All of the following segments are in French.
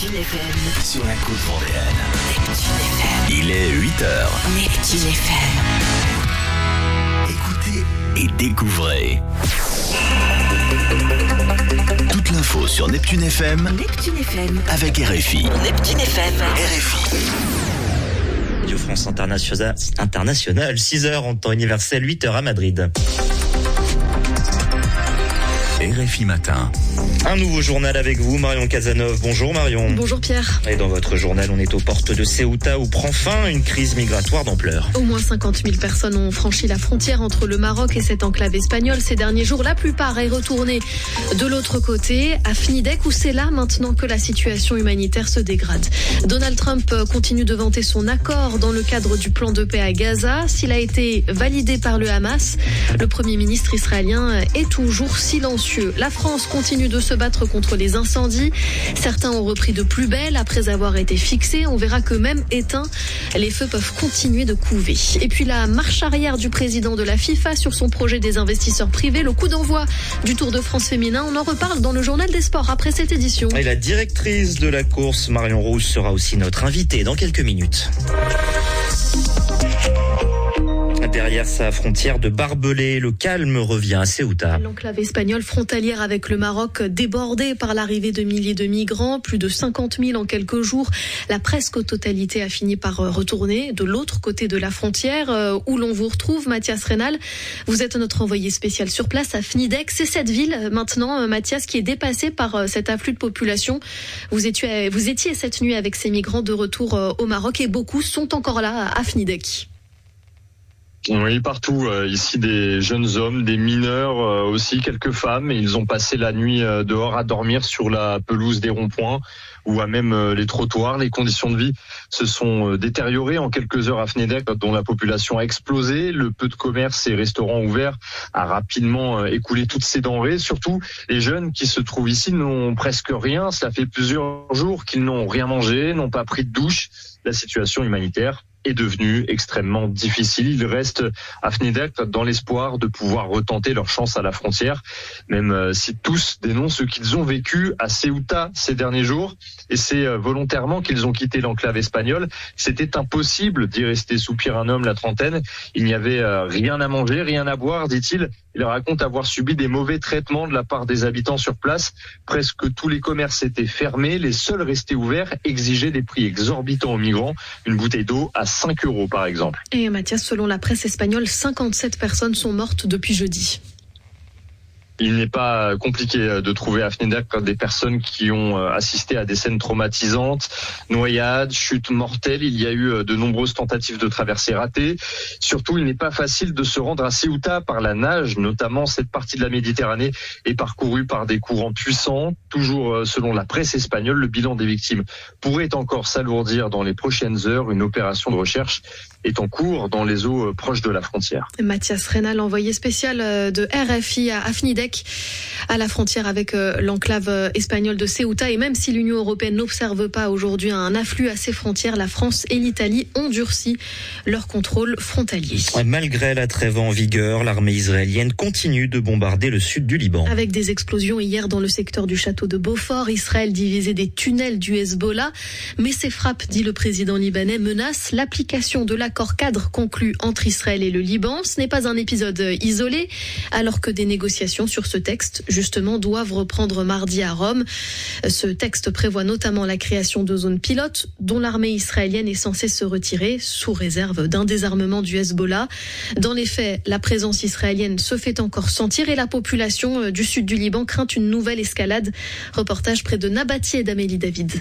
Neptune FM. Sur la côte vendéenne. Neptune FM. Il est 8h. Neptune FM. Écoutez et découvrez. Toute l'info sur Neptune FM. Neptune FM. Avec RFI. Neptune FM. RFI. Radio France International, 6h en temps universel, 8h à Madrid. RFI Matin. Un nouveau journal avec vous, Marion Casanov. Bonjour Marion. Bonjour Pierre. Et dans votre journal, on est aux portes de Ceuta où prend fin une crise migratoire d'ampleur. Au moins 50 000 personnes ont franchi la frontière entre le Maroc et cette enclave espagnole ces derniers jours. La plupart est retournée de l'autre côté, à Fnidek, où c'est là maintenant que la situation humanitaire se dégrade. Donald Trump continue de vanter son accord dans le cadre du plan de paix à Gaza. S'il a été validé par le Hamas, le Premier ministre israélien est toujours silencieux. La France continue de se battre contre les incendies. Certains ont repris de plus belle après avoir été fixés. On verra que même éteints, les feux peuvent continuer de couver. Et puis la marche arrière du président de la FIFA sur son projet des investisseurs privés, le coup d'envoi du Tour de France féminin. On en reparle dans le journal des sports après cette édition. Et la directrice de la course, Marion Rousse, sera aussi notre invitée dans quelques minutes. Derrière sa frontière de barbelés, le calme revient à Ceuta. L'enclave espagnole frontalière avec le Maroc débordée par l'arrivée de milliers de migrants, plus de 50 000 en quelques jours. La presque totalité a fini par retourner de l'autre côté de la frontière où l'on vous retrouve, Mathias Reynal. Vous êtes notre envoyé spécial sur place à Fnidek. C'est cette ville maintenant, Mathias, qui est dépassée par cet afflux de population. Vous étiez cette nuit avec ces migrants de retour au Maroc et beaucoup sont encore là à Fnidek. Oui, partout. Ici, des jeunes hommes, des mineurs, aussi quelques femmes. Et ils ont passé la nuit dehors à dormir sur la pelouse des ronds-points ou à même les trottoirs. Les conditions de vie se sont détériorées en quelques heures à Fnidek, dont la population a explosé. Le peu de commerces et restaurants ouverts a rapidement écoulé toutes ces denrées. Surtout, les jeunes qui se trouvent ici n'ont presque rien. Cela fait plusieurs jours qu'ils n'ont rien mangé, n'ont pas pris de douche. La situation humanitaire est devenue extrêmement difficile. Ils restent à Fnidek dans l'espoir de pouvoir retenter leur chance à la frontière, même si tous dénoncent ce qu'ils ont vécu à Ceuta ces derniers jours. Et c'est volontairement qu'ils ont quitté l'enclave espagnole. C'était impossible d'y rester, soupire un homme, la trentaine. Il n'y avait rien à manger, rien à boire, dit-il. Il raconte avoir subi des mauvais traitements de la part des habitants sur place. Presque tous les commerces étaient fermés. Les seuls restés ouverts exigeaient des prix exorbitants aux migrants. Une bouteille d'eau à 5 € par exemple. Et Mathias, selon la presse espagnole, 57 personnes sont mortes depuis jeudi. Il n'est pas compliqué de trouver à Fnidek des personnes qui ont assisté à des scènes traumatisantes, noyades, chutes mortelles. Il y a eu de nombreuses tentatives de traversée ratées. Surtout, il n'est pas facile de se rendre à Ceuta par la nage, notamment cette partie de la Méditerranée est parcourue par des courants puissants. Toujours selon la presse espagnole, le bilan des victimes pourrait encore s'alourdir dans les prochaines heures. Une opération de recherche est en cours dans les eaux proches de la frontière. Mathias Reynal, envoyé spécial de RFI à Fnidek, à la frontière avec l'enclave espagnole de Ceuta. Et même si l'Union européenne n'observe pas aujourd'hui un afflux à ses frontières, la France et l'Italie ont durci leur contrôle frontalier. Malgré la trêve en vigueur, l'armée israélienne continue de bombarder le sud du Liban. Avec des explosions hier dans le secteur du château de Beaufort, Israël divisait des tunnels du Hezbollah. Mais ces frappes, dit le président libanais, menacent l'application de l'accord cadre conclu entre Israël et le Liban. Ce n'est pas un épisode isolé, alors que des négociations sur ce texte, justement, doivent reprendre mardi à Rome. Ce texte prévoit notamment la création de zones pilotes dont l'armée israélienne est censée se retirer sous réserve d'un désarmement du Hezbollah. Dans les faits, la présence israélienne se fait encore sentir et la population du sud du Liban craint une nouvelle escalade. Reportage près de Nabati et d'Amélie David.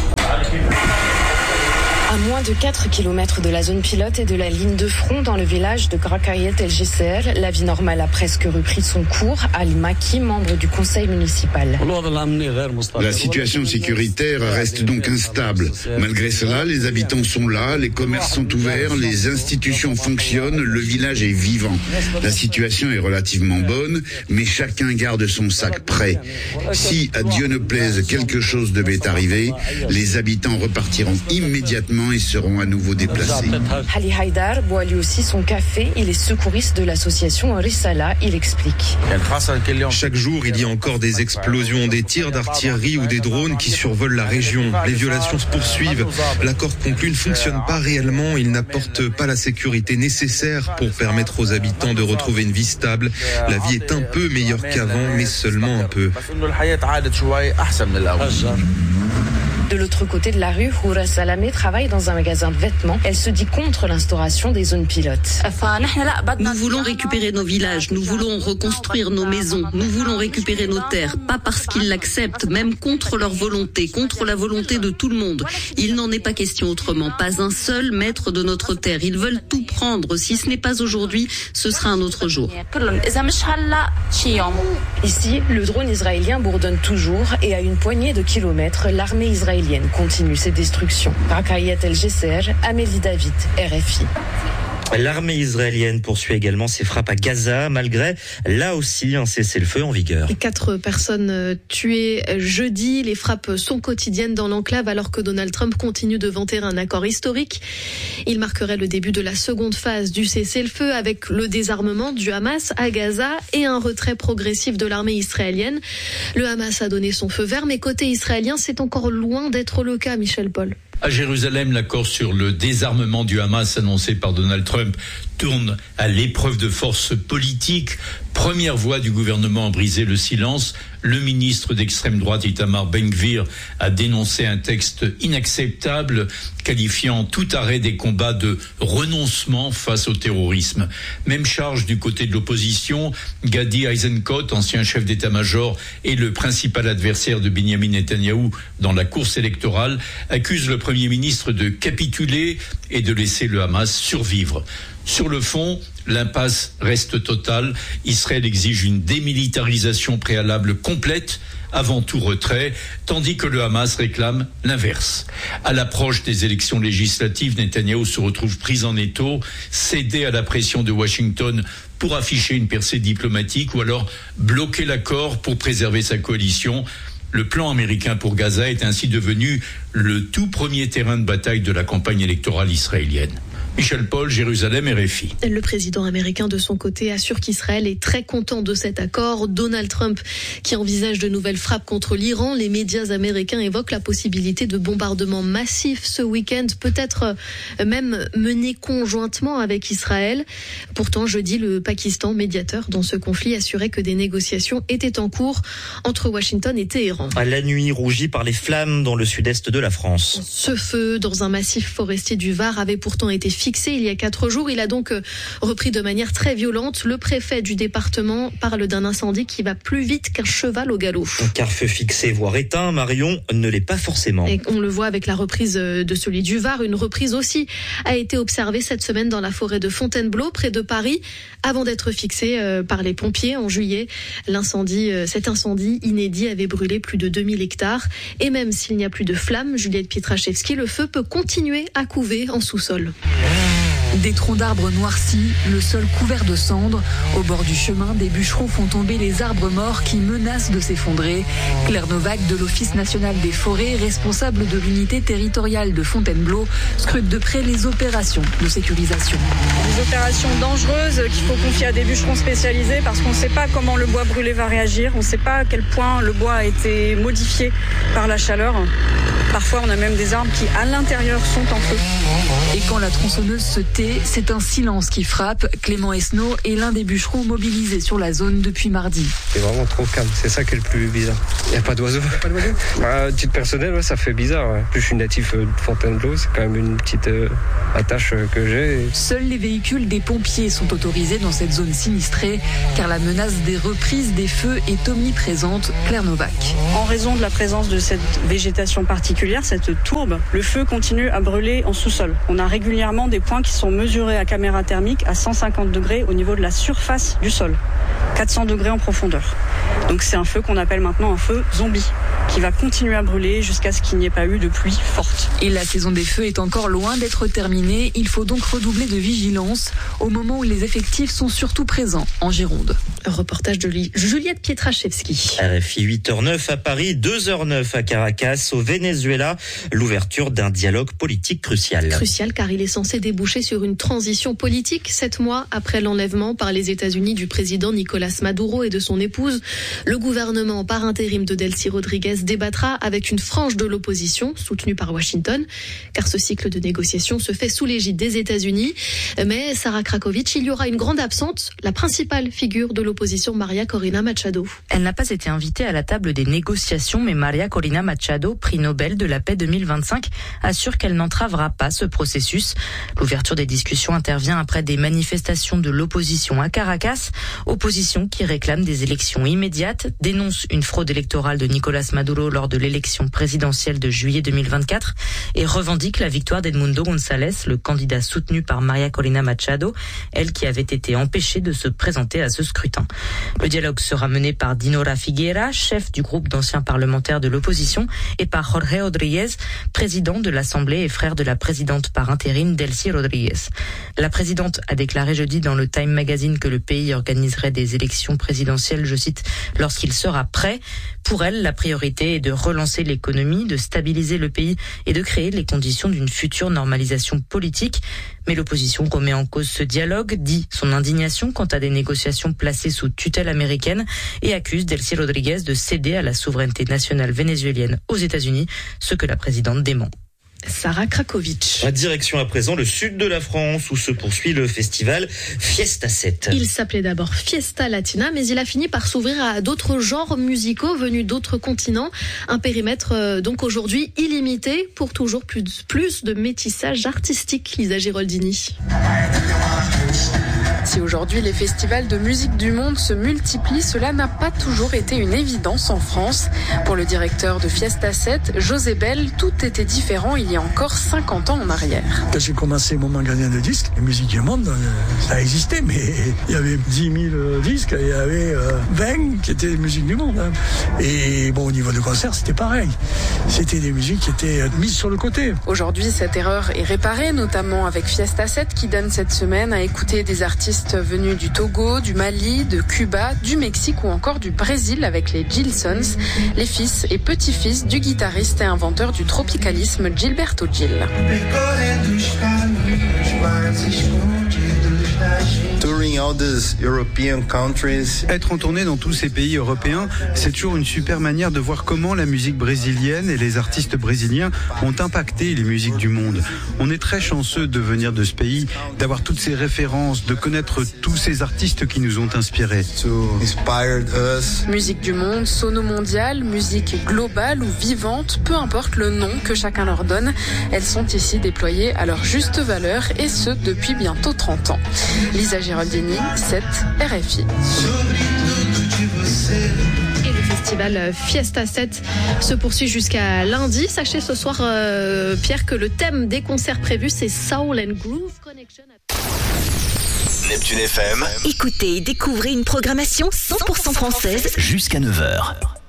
À moins de 4 km de la zone pilote et de la ligne de front dans le village de Grakayet El Jesser, la vie normale a presque repris son cours. Ali Maki, membre du conseil municipal. La situation sécuritaire reste donc instable. Malgré cela, les habitants sont là, les commerces sont ouverts, les institutions fonctionnent, le village est vivant. La situation est relativement bonne, mais chacun garde son sac prêt. Si, à Dieu ne plaise, quelque chose devait arriver, les habitants repartiront immédiatement événement et seront à nouveau déplacés. Ali Haïdar boit lui aussi son café. Il est secouriste de l'association Risala. Il explique. Chaque jour, il y a encore des explosions, des tirs d'artillerie ou des drones qui survolent la région. Les violations se poursuivent. L'accord conclu ne fonctionne pas réellement. Il n'apporte pas la sécurité nécessaire pour permettre aux habitants de retrouver une vie stable. La vie est un peu meilleure qu'avant, mais seulement un peu. De l'autre côté de la rue, Houra Salamé travaille dans un magasin de vêtements. Elle se dit contre l'instauration des zones pilotes. Nous voulons récupérer nos villages, nous voulons reconstruire nos maisons, nous voulons récupérer nos terres, pas parce qu'ils l'acceptent, même contre leur volonté, contre la volonté de tout le monde. Il n'en est pas question autrement, pas un seul maître de notre terre. Ils veulent tout prendre. Si ce n'est pas aujourd'hui, ce sera un autre jour. Ici, le drone israélien bourdonne toujours et à une poignée de kilomètres, l'armée israélienne continue ses destructions. Rakayet El Jesser, Amélie David, RFI. L'armée israélienne poursuit également ses frappes à Gaza, malgré, là aussi, un cessez-le-feu en vigueur. 4 personnes tuées jeudi. Les frappes sont quotidiennes dans l'enclave alors que Donald Trump continue de vanter un accord historique. Il marquerait le début de la seconde phase du cessez-le-feu avec le désarmement du Hamas à Gaza et un retrait progressif de l'armée israélienne. Le Hamas a donné son feu vert, mais côté israélien, c'est encore loin d'être le cas, Michel Paul. À Jérusalem, l'accord sur le désarmement du Hamas annoncé par Donald Trump tourne à l'épreuve de force politique. Première voix du gouvernement à briser le silence. Le ministre d'extrême droite Itamar Ben-Gvir a dénoncé un texte inacceptable, qualifiant tout arrêt des combats de renoncement face au terrorisme. Même charge du côté de l'opposition. Gadi Eisenkot, ancien chef d'état-major et le principal adversaire de Benyamin Netanyahou dans la course électorale, accuse le Premier ministre de capituler et de laisser le Hamas survivre. Sur le fond, l'impasse reste totale. Israël exige une démilitarisation préalable complète avant tout retrait, tandis que le Hamas réclame l'inverse. À l'approche des élections législatives, Netanyahou se retrouve pris en étau, cédé à la pression de Washington pour afficher une percée diplomatique ou alors bloquer l'accord pour préserver sa coalition. Le plan américain pour Gaza est ainsi devenu le tout premier terrain de bataille de la campagne électorale israélienne. Michel Paul, Jérusalem, RFI. Le président américain, de son côté, assure qu'Israël est très content de cet accord. Donald Trump, qui envisage de nouvelles frappes contre l'Iran. Les médias américains évoquent la possibilité de bombardements massifs ce week-end, peut-être même menés conjointement avec Israël. Pourtant, jeudi, le Pakistan, médiateur dans ce conflit, assurait que des négociations étaient en cours entre Washington et Téhéran. La nuit rougie par les flammes dans le sud-est de la France. Ce feu dans un massif forestier du Var avait pourtant été fixé il y a 4 jours. Il a donc repris de manière très violente. Le préfet du département parle d'un incendie qui va plus vite qu'un cheval au galop. Car feu fixé, voire éteint, Marion ne l'est pas forcément. Et on le voit avec la reprise de celui du Var. Une reprise aussi a été observée cette semaine dans la forêt de Fontainebleau, près de Paris, avant d'être fixé par les pompiers en juillet. Cet incendie inédit avait brûlé plus de 2000 hectares. Et même s'il n'y a plus de flammes, Juliette Pietraszewski, le feu peut continuer à couver en sous-sol. Des troncs d'arbres noircis, le sol couvert de cendres. Au bord du chemin, des bûcherons font tomber les arbres morts qui menacent de s'effondrer. Claire Novak de l'Office national des forêts, responsable de l'unité territoriale de Fontainebleau, scrute de près les opérations de sécurisation. Des opérations dangereuses qu'il faut confier à des bûcherons spécialisés parce qu'on ne sait pas comment le bois brûlé va réagir. On ne sait pas à quel point le bois a été modifié par la chaleur. Parfois, on a même des arbres qui, à l'intérieur, sont en feu. Et quand la tronçonneuse se tait, c'est un silence qui frappe. Clément Esnault est l'un des bûcherons mobilisés sur la zone depuis mardi. C'est vraiment trop calme, c'est ça qui est le plus bizarre. Il n'y a pas d'oiseaux. À titre personnel, ouais, ça fait bizarre. Ouais. Plus je suis natif de Fontainebleau, c'est quand même une petite attache que j'ai. Seuls les véhicules des pompiers sont autorisés dans cette zone sinistrée, car la menace des reprises des feux est omniprésente. Claire Novak. En raison de la présence de cette végétation particulière, cette tourbe, le feu continue à brûler en sous-sol. On a régulièrement des points qui sont mesurés à caméra thermique à 150 degrés au niveau de la surface du sol. 400 degrés en profondeur. Donc c'est un feu qu'on appelle maintenant un feu zombie, qui va continuer à brûler jusqu'à ce qu'il n'y ait pas eu de pluie forte. Et la saison des feux est encore loin d'être terminée. Il faut donc redoubler de vigilance au moment où les effectifs sont surtout présents en Gironde. Reportage de Juliette Pietraszewski. RFI 8h09 à Paris, 2h09 à Caracas, au Venezuela. L'ouverture d'un dialogue politique crucial. Crucial car il est censé déboucher sur une transition politique 7 mois après l'enlèvement par les États-Unis du président Nicolás Maduro et de son épouse. Le gouvernement par intérim de Delcy Rodríguez débattra avec une frange de l'opposition soutenue par Washington, car ce cycle de négociations se fait sous l'égide des États-Unis. Mais Sarah Krakowicz, il y aura une grande absente, la principale figure de l'opposition, Maria Corina Machado. Elle n'a pas été invitée à la table des négociations, mais Maria Corina Machado, prix Nobel de la paix 2025, assure qu'elle n'entravera pas ce processus. L'ouverture des discussions intervient après des manifestations de l'opposition à Caracas, opposition qui réclame des élections immédiates, dénonce une fraude électorale de Nicolás Maduro lors de l'élection présidentielle de juillet 2024 et revendique la victoire d'Edmundo González, le candidat soutenu par Maria Corina Machado, elle qui avait été empêchée de se présenter à ce scrutin. Le dialogue sera mené par Dinora Figueira, chef du groupe d'anciens parlementaires de l'opposition, et par Jorge Rodríguez, président de l'Assemblée et frère de la présidente par intérim Delcy Rodríguez. La présidente a déclaré jeudi dans le Time Magazine que le pays organiserait des élections présidentielles, je cite, lorsqu'il sera prêt. Pour elle, la priorité est de relancer l'économie, de stabiliser le pays et de créer les conditions d'une future normalisation politique. Mais l'opposition remet en cause ce dialogue, dit son indignation quant à des négociations placées sous tutelle américaine et accuse Delcy Rodríguez de céder à la souveraineté nationale vénézuélienne aux États-Unis, ce que la présidente dément. Sarah Krakowicz. Direction à présent le sud de la France où se poursuit le festival Fiesta 7. Il s'appelait d'abord Fiesta Latina, mais il a fini par s'ouvrir à d'autres genres musicaux venus d'autres continents. Un périmètre donc aujourd'hui illimité pour toujours plus de métissage artistique, Lisa Giraldini. Si aujourd'hui les festivals de musique du monde se multiplient, cela n'a pas toujours été une évidence en France. Pour le directeur de Fiesta 7, José Bell, tout était différent il y a encore 50 ans en arrière. Quand j'ai commencé mon magasin de disques, la musique du monde, ça existait, mais il y avait 10 000 disques, il y avait 20 qui étaient musique du monde. Et bon, au niveau de concert, c'était pareil. C'était des musiques qui étaient mises sur le côté. Aujourd'hui, cette erreur est réparée, notamment avec Fiesta 7 qui donne cette semaine à écouter des artistes venus du Togo, du Mali, de Cuba, du Mexique ou encore du Brésil avec les Gilsons, les fils et petits-fils du guitariste et inventeur du tropicalisme Gilberto Gil. Être en tournée dans tous ces pays européens, c'est toujours une super manière de voir comment la musique brésilienne et les artistes brésiliens ont impacté les musiques du monde. On est très chanceux de venir de ce pays, d'avoir toutes ces références, de connaître tous ces artistes qui nous ont inspirés. Musique du monde, sono mondiale, musique globale ou vivante, peu importe le nom que chacun leur donne, elles sont ici déployées à leur juste valeur et ce depuis bientôt 30 ans. Lisa Giraldini, 7 RFI. Et le festival Fiesta 7 se poursuit jusqu'à lundi. Sachez ce soir, Pierre, que le thème des concerts prévus, c'est Soul and Groove Connection. Neptune FM. Écoutez et découvrez une programmation 100% française Jusqu'à 9h.